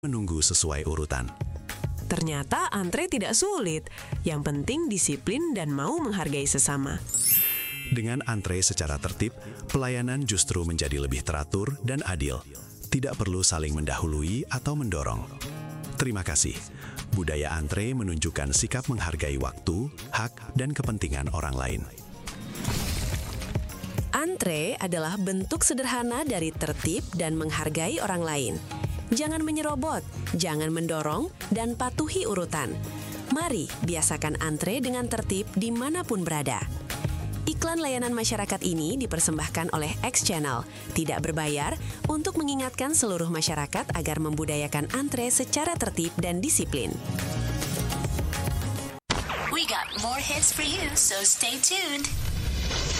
menunggu sesuai urutan. Ternyata antre tidak sulit. Yang penting disiplin dan mau menghargai sesama. Dengan antre secara tertib, pelayanan justru menjadi lebih teratur dan adil. Tidak perlu saling mendahului atau mendorong. Terima kasih. Budaya antre menunjukkan sikap menghargai waktu, hak, dan kepentingan orang lain. Antre adalah bentuk sederhana dari tertib dan menghargai orang lain. Jangan menyerobot, jangan mendorong, dan patuhi urutan. Mari biasakan antre dengan tertib dimanapun berada. Iklan layanan masyarakat ini dipersembahkan oleh X Channel, tidak berbayar, untuk mengingatkan seluruh masyarakat agar membudayakan antre secara tertib dan disiplin. We got more hits for you, so stay tuned.